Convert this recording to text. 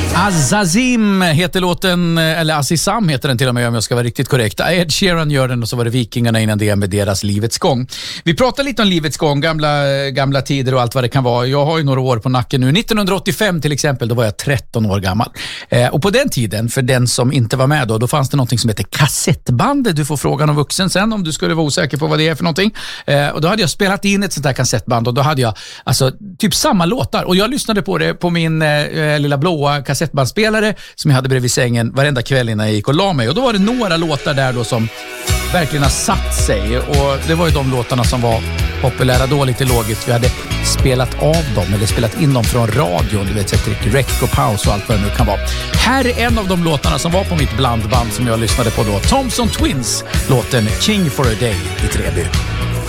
Azazim heter låten, eller Azizam heter den till och med om jag ska vara riktigt korrekt. Ed Sheeran gör den och så var det Vikingarna innan det med deras Livets gång. Vi pratar lite om Livets gång, gamla tider och allt vad det kan vara. Jag har ju några år på nacken nu. 1985 till exempel, då var jag 13 år gammal. Och på den tiden, för den som inte var med då fanns det någonting som heter kassettband. Du får frågan om vuxen sen om du skulle vara osäker på vad det är för någonting. Och då hade jag spelat in ett sånt där kassettband och då hade jag alltså typ samma låtar. Och jag lyssnade på det på min lilla blåa kassettbandspelare som jag hade bredvid sängen varenda kväll innan jag gick och la mig. Och då var det några låtar där då som verkligen har satt sig. Och det var ju de låtarna som var populära då, lite logiskt. Vi hade spelat av dem eller spelat in dem från radion. Du vet, så direkt och paus och allt vad det nu kan vara. Här är en av de låtarna som var på mitt blandband som jag lyssnade på då. Thompson Twins, låten King for a Day i Treby.